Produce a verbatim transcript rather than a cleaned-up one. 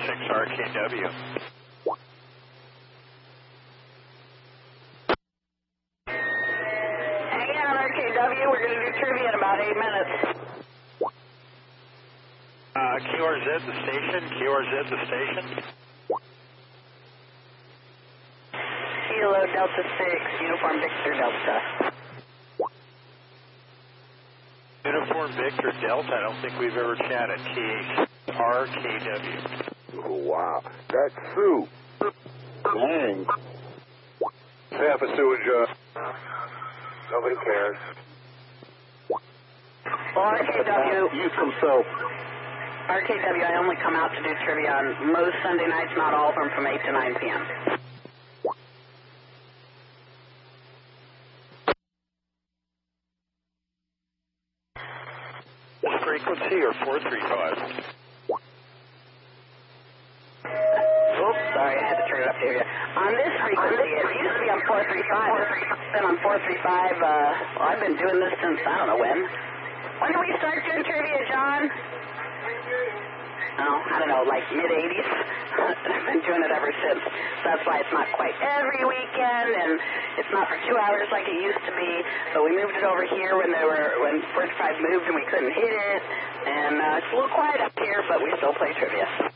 six R K W. Hang on, R K W. We're going to do trivia in about eight minutes. Uh, Q R Z the station. Q R Z the station. Kilo Delta six, Uniform Victor Delta. Uniform Victor Delta. I don't think we've ever chatted. T H R K W. Oh, wow. That's Sue. Dang. Half a sewage, uh, nobody cares. Well, R K W, Use some soap. R K W, I only come out to do trivia on most Sunday nights, not all of them, from eight to nine p m What frequency or four three five? Oops, sorry, I had to turn it up to here. On this frequency, it used to be on four three five. It's been on four three five, uh, well, I've been doing this since, I don't know when. When did we start doing trivia, John? Oh, I don't know, like mid eighties. I've been doing it ever since. So that's why it's not quite every weekend, and it's not for two hours like it used to be. But we moved it over here when they were when forty-five moved and we couldn't hit it. And uh, it's a little quiet up here, but we still play trivia.